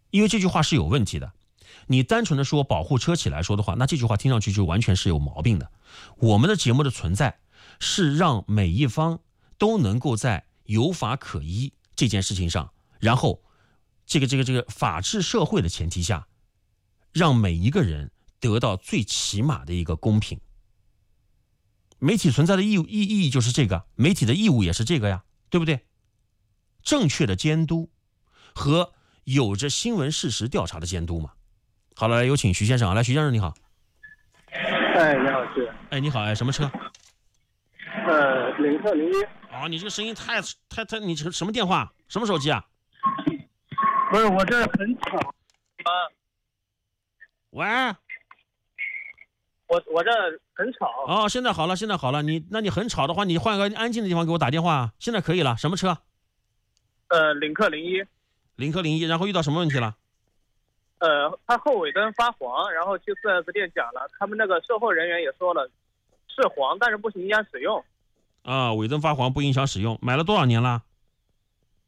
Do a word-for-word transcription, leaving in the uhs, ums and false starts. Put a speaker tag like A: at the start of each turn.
A: 因为这句话是有问题的。你单纯的说保护车企来说的话，那这句话听上去就完全是有毛病的。我们的节目的存在是让每一方都能够在有法可依这件事情上，然后这个这个这个法治社会的前提下，让每一个人得到最起码的一个公平。媒体存在的意义意义就是这个，媒体的义务也是这个呀，对不对？正确的监督和有着新闻事实调查的监督嘛。好了，来有请徐先生啊，来，徐先生你好。
B: 哎，你好，是。
A: 哎，你好，哎，什么车？
B: 呃，领克零一。
A: 哦，你这个声音太太太，你这什么电话？什么手机啊？
B: 不是，我这很吵啊。
A: 喂。
B: 我我这很吵。
A: 哦，现在好了，现在好了。你那你很吵的话，你换个安静的地方给我打电话。现在可以了。什么车？
B: 呃，领克零一。
A: 领克零一，然后遇到什么问题了？
B: 呃，它后尾灯发黄，然后去 四 S 店讲了，他们那个售后人员也说了，是黄，但是不影响使用。
A: 啊，尾灯发黄不影响使用。买了多少年了？